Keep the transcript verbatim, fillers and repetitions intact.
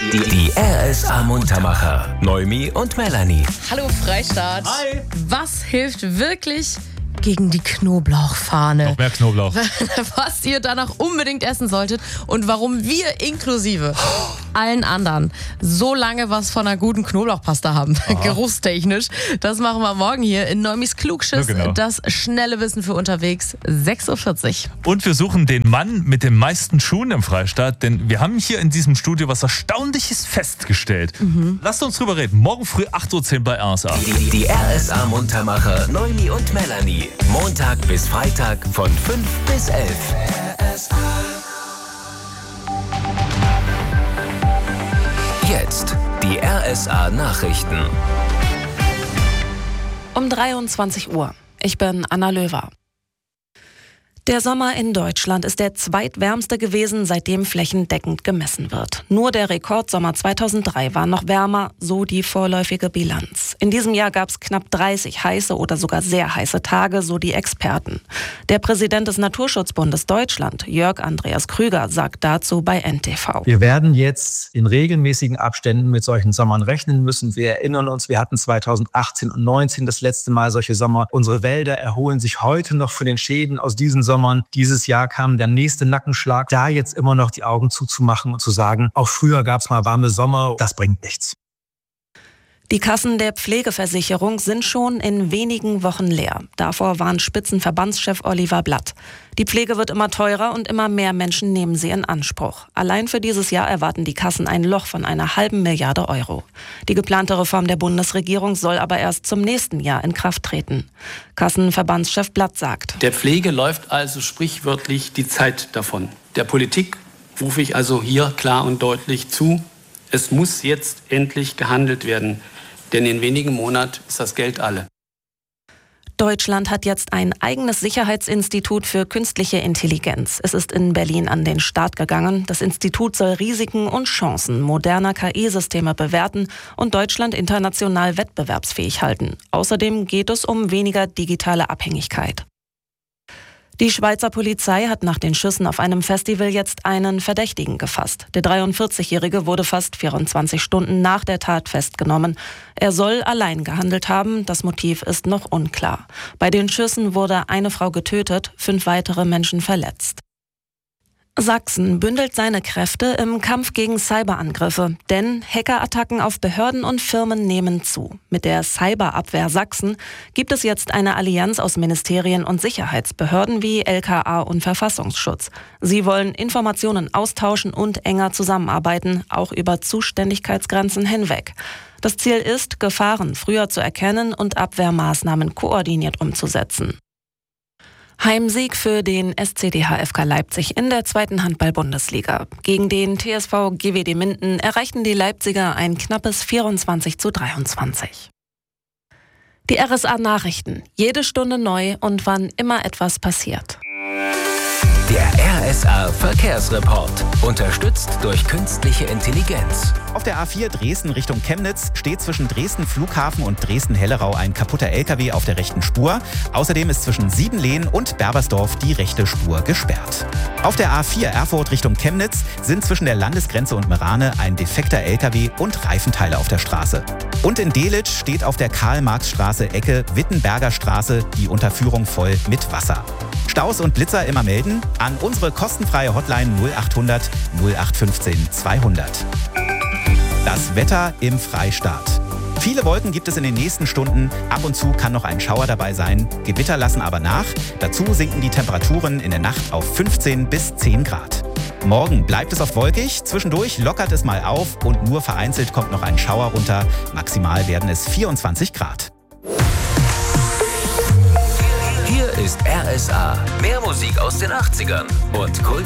Die, die R S A Muntermacher. Noemi und Melanie. Hallo Freistaat. Hi. Was hilft wirklich gegen die Knoblauchfahne? Noch mehr Knoblauch. Was ihr danach unbedingt essen solltet und warum wir inklusive allen anderen so lange was von einer guten Knoblauchpasta haben, geruchstechnisch. Das machen wir morgen hier in Neumis Klugschiss. Ja, genau. Das schnelle Wissen für unterwegs, sechs Uhr vierzig. Und wir suchen den Mann mit den meisten Schuhen im Freistaat, denn wir haben hier in diesem Studio was Erstaunliches festgestellt. Mhm. Lasst uns drüber reden. Morgen früh acht Uhr zehn bei R S A. Die, die R S A Muntermacher Noemi und Melanie. Montag bis Freitag von fünf bis elf. R S A. Jetzt die R S A Nachrichten. Um dreiundzwanzig Uhr. Ich bin Anna Löwer. Der Sommer in Deutschland ist der zweitwärmste gewesen, seitdem flächendeckend gemessen wird. Nur der Rekordsommer zweitausenddrei war noch wärmer, so die vorläufige Bilanz. In diesem Jahr gab es knapp dreißig heiße oder sogar sehr heiße Tage, so die Experten. Der Präsident des Naturschutzbundes Deutschland, Jörg Andreas Krüger, sagt dazu bei N T V. Wir werden jetzt in regelmäßigen Abständen mit solchen Sommern rechnen müssen. Wir erinnern uns, wir hatten zweitausendachtzehn und neunzehn das letzte Mal solche Sommer. Unsere Wälder erholen sich heute noch von den Schäden aus diesen Sommern. Dieses Jahr kam der nächste Nackenschlag. Da jetzt immer noch die Augen zuzumachen und zu sagen, auch früher gab es mal warme Sommer, das bringt nichts. Die Kassen der Pflegeversicherung sind schon in wenigen Wochen leer. Davor warnt Spitzenverbandschef Oliver Blatt. Die Pflege wird immer teurer und immer mehr Menschen nehmen sie in Anspruch. Allein für dieses Jahr erwarten die Kassen ein Loch von einer halben Milliarde Euro. Die geplante Reform der Bundesregierung soll aber erst zum nächsten Jahr in Kraft treten. Kassenverbandschef Blatt sagt: Der Pflege läuft also sprichwörtlich die Zeit davon. Der Politik rufe ich also hier klar und deutlich zu: Es muss jetzt endlich gehandelt werden. Denn in wenigen Monaten ist das Geld alle. Deutschland hat jetzt ein eigenes Sicherheitsinstitut für künstliche Intelligenz. Es ist in Berlin an den Start gegangen. Das Institut soll Risiken und Chancen moderner K I-Systeme bewerten und Deutschland international wettbewerbsfähig halten. Außerdem geht es um weniger digitale Abhängigkeit. Die Schweizer Polizei hat nach den Schüssen auf einem Festival jetzt einen Verdächtigen gefasst. Der dreiundvierzigjährige wurde fast vierundzwanzig Stunden nach der Tat festgenommen. Er soll allein gehandelt haben, das Motiv ist noch unklar. Bei den Schüssen wurde eine Frau getötet, fünf weitere Menschen verletzt. Sachsen bündelt seine Kräfte im Kampf gegen Cyberangriffe, denn Hackerattacken auf Behörden und Firmen nehmen zu. Mit der Cyberabwehr Sachsen gibt es jetzt eine Allianz aus Ministerien und Sicherheitsbehörden wie L K A und Verfassungsschutz. Sie wollen Informationen austauschen und enger zusammenarbeiten, auch über Zuständigkeitsgrenzen hinweg. Das Ziel ist, Gefahren früher zu erkennen und Abwehrmaßnahmen koordiniert umzusetzen. Heimsieg für den S C D H F K Leipzig in der zweiten Handball-Bundesliga. Gegen den T S V G W D Minden erreichten die Leipziger ein knappes vierundzwanzig zu dreiundzwanzig. Die R S A Nachrichten. Jede Stunde neu und wann immer etwas passiert. Der R S A Verkehrsreport. Unterstützt durch künstliche Intelligenz. Auf der A vier Dresden Richtung Chemnitz steht zwischen Dresden Flughafen und Dresden-Hellerau ein kaputter L K W auf der rechten Spur. Außerdem ist zwischen Siebenlehen und Berbersdorf die rechte Spur gesperrt. Auf der A vier Erfurt Richtung Chemnitz sind zwischen der Landesgrenze und Merane ein defekter L K W und Reifenteile auf der Straße. Und in Delitzsch steht auf der Karl-Marx-Straße Ecke Wittenberger Straße die Unterführung voll mit Wasser. Staus und Blitzer immer melden an unsere kostenfreie Hotline null achthundert null acht fünfzehn zweihundert. Das Wetter im Freistaat. Viele Wolken gibt es in den nächsten Stunden. Ab und zu kann noch ein Schauer dabei sein. Gewitter lassen aber nach. Dazu sinken die Temperaturen in der Nacht auf fünfzehn bis zehn Grad. Morgen bleibt es oft wolkig. Zwischendurch lockert es mal auf und nur vereinzelt kommt noch ein Schauer runter. Maximal werden es vierundzwanzig Grad. Hier ist R S A. Mehr Musik aus den achtzigern und Kult.